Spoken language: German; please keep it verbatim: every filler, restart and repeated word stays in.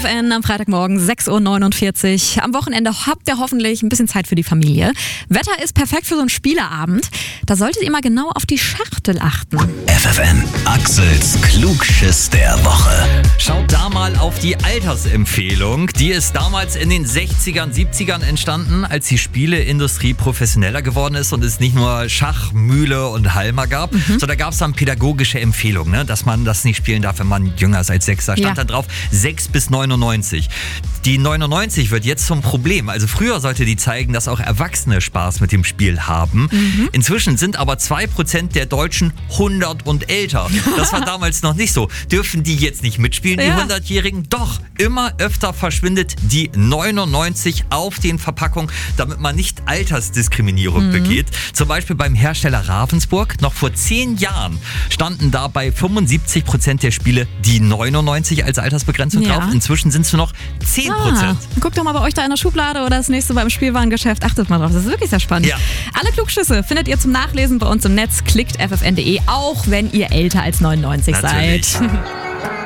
F N am Freitagmorgen sechs Uhr neunundvierzig. Am Wochenende habt ihr hoffentlich ein bisschen Zeit für die Familie. Wetter ist perfekt für so einen Spieleabend. Da solltet ihr mal genau auf die Schachtel achten. F F N, Axels Klugschiss der Woche. Schaut da mal auf die Altersempfehlung. Die ist damals in den sechzigern, siebzigern entstanden, als die Spieleindustrie professioneller geworden ist und es nicht nur Schach, Mühle und Halma gab. Mhm. So, da gab es dann pädagogische Empfehlungen, ne? Dass man das nicht spielen darf, wenn man jünger ist als sechs. Da stand Ja. dann drauf sechs bis neunundneunzig. Die neunundneunzig wird jetzt zum Problem. Also früher sollte die zeigen, dass auch Erwachsene Spaß mit dem Spiel haben. Mhm. Inzwischen sind aber zwei Prozent der Deutschen hundert und älter. Das war damals noch nicht so. Dürfen die jetzt nicht mitspielen, die Ja. hundertjährigen? Doch, immer öfter verschwindet die neunundneunzig auf den Verpackungen, damit man nicht Altersdiskriminierung Mhm. begeht. Zum Beispiel beim Hersteller Ravensburg. Noch vor zehn Jahren standen da bei fünfundsiebzig Prozent der Spiele die neunundneunzig als Altersbegrenzung Ja. drauf. Inzwischen sind es nur noch zehn Prozent. Ah, guckt doch mal bei euch da in der Schublade oder das nächste beim Spielwarengeschäft. Achtet mal drauf, das ist wirklich sehr spannend. Ja. Alle Klugschüsse findet ihr zum Nachlesen bei uns im Netz. Klickt f f n punkt de, auch wenn ihr älter als neunundneunzig Natürlich. seid.